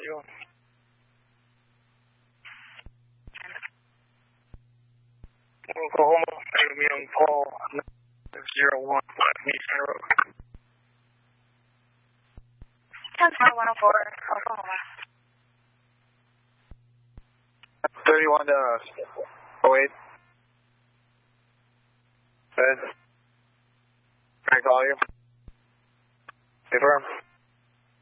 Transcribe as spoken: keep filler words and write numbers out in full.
you. Oklahoma, Adam Young, Paul, zero one, Nissan Road. ten one oh four, Oklahoma. thirty-one to oh eight. Good. Can I call you? Confirm.